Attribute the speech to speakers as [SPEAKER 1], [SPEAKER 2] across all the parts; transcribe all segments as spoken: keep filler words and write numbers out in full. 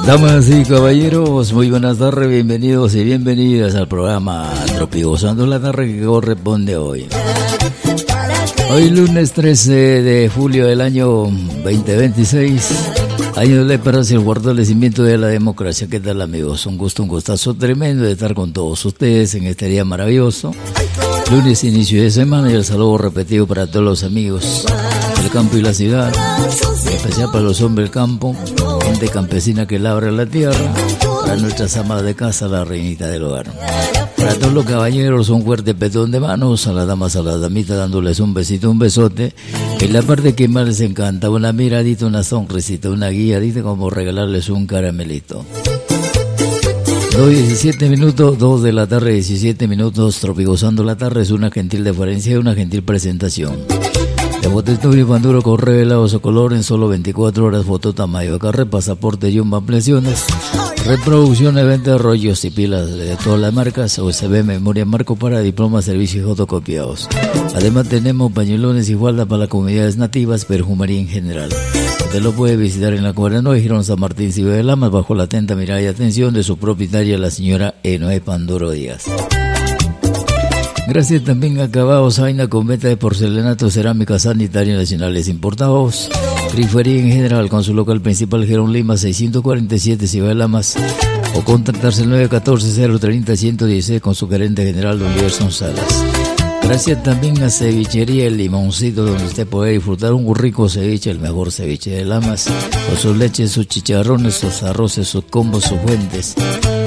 [SPEAKER 1] Damas y caballeros, muy buenas tardes, bienvenidos y bienvenidas al programa Tropigozando la Tarde que corresponde hoy. Hoy lunes trece de julio del año veinte veintiséis, año de la esperanza y el fortalecimiento de la democracia. ¿Qué tal, amigos? Un gusto, un gustazo tremendo de estar con todos ustedes en este día maravilloso. Lunes, inicio de semana, y el saludo repetido para todos los amigos del campo y la ciudad, en especial para los hombres del campo, gente campesina que labra la tierra, para nuestras amas de casa, la reinita del hogar. Para todos los caballeros, un fuerte petón de manos, a las damas, a las damitas, dándoles un besito, un besote. En la parte que más les encanta, una miradita, una sonrisita, una guiadita, como regalarles un caramelito. dos diecisiete minutos, dos de la tarde, diecisiete minutos, Tropigozando la Tarde es una gentil deferencia y una gentil presentación. De Botesturio Panduro, correo helado o color en solo veinticuatro horas, foto tamaño carre, pasaporte y un ampliaciones, reproducción, venta, rollos y pilas de todas las marcas, U S B, memoria, marco para diplomas, servicios y fotocopiados. Además tenemos pañuelones y falda para las comunidades nativas, perfumería en general. Usted lo puede visitar en la cuadra nueve, Girón San Martín, Ciudad de Lamas, bajo la atenta mirada y atención de su propietaria, la señora Enoé Panduro Díaz. Gracias también a Acabados Aina, con venta de porcelanato, cerámica, sanitaria, nacionales importados, grifería en general, con su local principal Girón Lima seiscientos cuarenta y siete, Ciudad de Lamas, o contactarse el nueve uno cuatro, cero tres cero, uno cero uno seis con su gerente general, don Gerson Salas. Gracias también a Cevichería El Limoncito, donde usted puede disfrutar un rico ceviche, el mejor ceviche de Lamas, con sus leches, sus chicharrones, sus arroces, sus combos, sus fuentes.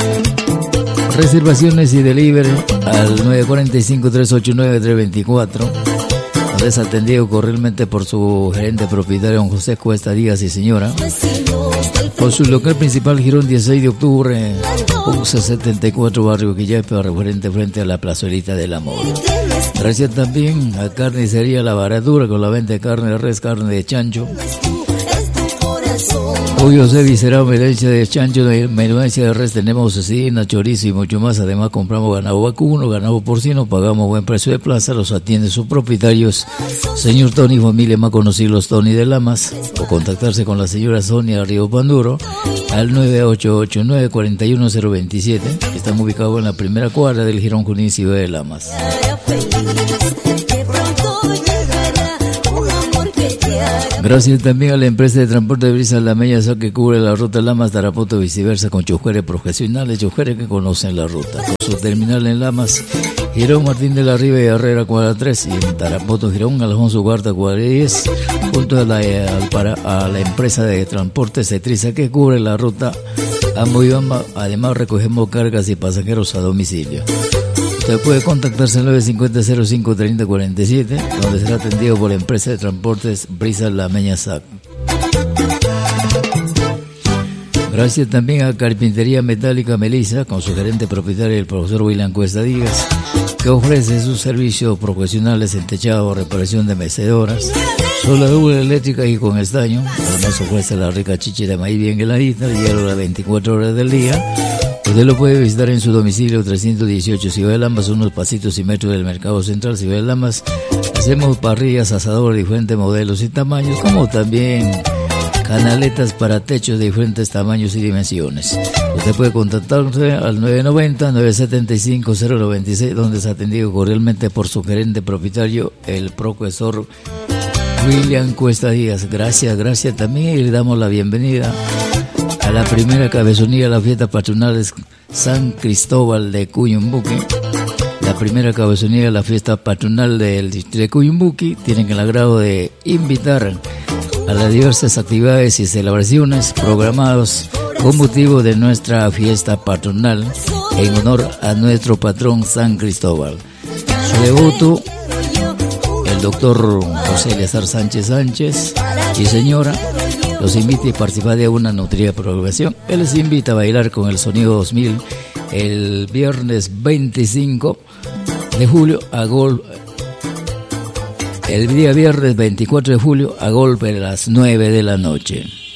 [SPEAKER 1] Reservaciones y delivery al nueve cuatro cinco, tres ocho nueve, tres dos cuatro, donde es atendido cordialmente por su gerente propietario, don José Cuesta Díaz y señora. Por su local principal, Girón dieciséis de octubre, U C setenta y cuatro, barrio Quillapa, referente frente a la plazolita del amor. Gracias también a Carnicería La Baratura, con la venta de carne de res, carne de chancho, pollo, viscerado, menudencia de chancho, menudencia de res, tenemos cecina, chorizo y mucho más. Además compramos ganado vacuno, ganado porcino, pagamos buen precio de plaza, los atiende sus propietarios, señor Tony, familia más conocidos Tony de Lamas, o contactarse con la señora Sonia Río Panduro al nueve ocho ocho nueve, cuatro uno cero dos siete, que están ubicados en la primera cuadra del Girón Junín, Ciudad de Lamas. Gracias también a la empresa de transporte de Brisa La Meña, que cubre la ruta Lamas, Tarapoto, viceversa, con choferes profesionales, choferes que conocen la ruta. Con su terminal en Lamas, Girón Martín de la Riva y Herrera, cuadra tres, y en Tarapoto, Girón Alfonso Cuarta, cuadra diez, junto a la, a, para, a la empresa de transporte Cetriza, que cubre la ruta a Moyobamba. Además recogemos cargas y pasajeros a domicilio. Usted puede contactarse al nueve cinco cero, cero cinco, tres cero cuatro siete, donde será atendido por la empresa de transportes Brisa La Meña S A C. Gracias también a Carpintería Metálica Melissa, con su gerente propietario, el profesor William Cuesta Díaz, que ofrece sus servicios profesionales en techado, reparación de mecedoras, soldadura eléctrica y con estaño. Además ofrece la rica chichi de maíz bien heladita, hielo las veinticuatro horas del día. Usted lo puede visitar en su domicilio trescientos dieciocho, Ciudad de Lamas, unos pasitos y metros del Mercado Central, Ciudad de Lamas. Hacemos parrillas, asadores de diferentes modelos y tamaños, como también canaletas para techos de diferentes tamaños y dimensiones. Usted puede contactarse al nueve nueve cero, nueve siete cinco, cero nueve seis, donde es atendido cordialmente por su gerente propietario, el profesor William Cuesta Díaz. Gracias, gracias también, y le damos la bienvenida a la primera cabezonía de la fiesta patronal es San Cristóbal de Cuyumbuqui. La primera cabezonía de la fiesta patronal del distrito de Cuyumbuqui tienen el agrado de invitar a las diversas actividades y celebraciones programadas con motivo de nuestra fiesta patronal en honor a nuestro patrón San Cristóbal. Su devoto, el doctor José Eleazar Sánchez Sánchez y señora, los invita a participar de una nutrida programación. Él les invita a bailar con el Sonido dos mil el viernes veinticinco de julio a gol. El día viernes veinticuatro de julio a golpe de las nueve de la noche.